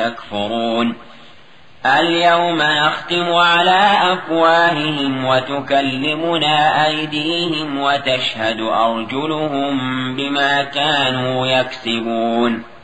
يكفرون اليوم نختم على أفواههم وتكلمنا أيديهم وتشهد أرجلهم بما كانوا يكسبون